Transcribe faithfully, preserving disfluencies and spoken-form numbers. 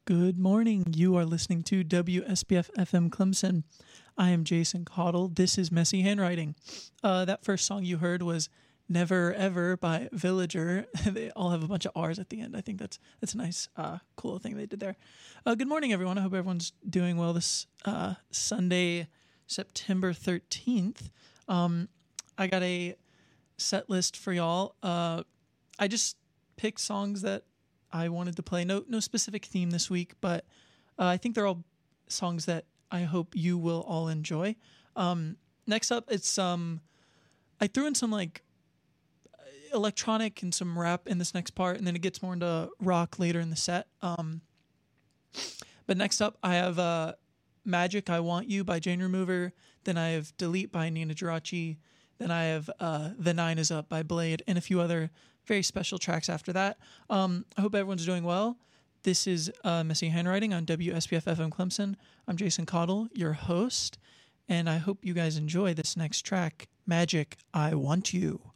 Good morning. You are listening to W S B F F M Clemson. I am Jason Caudle. This is Messy Handwriting. Uh, that first song you heard was Never Ever by Villager. They all have a bunch of R's at the end. I think that's that's a nice, uh, cool thing they did there. Uh, good morning, everyone. I hope everyone's doing well this uh, Sunday, September thirteenth. Um, I got a set list for y'all. Uh, I just picked songs that I wanted to play. No, no specific theme this week, but uh, I think they're all songs that I hope you will all enjoy. Um, next up, it's um, I threw in some like electronic and some rap in this next part, and then it gets more into rock later in the set. Um, but next up, I have uh, Magic I Want You by Jane Remover. Then I have Delete by Nina Geraci. Then I have uh, The Nine Is Up by Blade, and a few other very special tracks after that. Um, I hope everyone's doing well. This is uh, Messy Handwriting on W S B F F M Clemson. I'm Jason Caudle, your host, and I hope you guys enjoy this next track, Magic I Want You.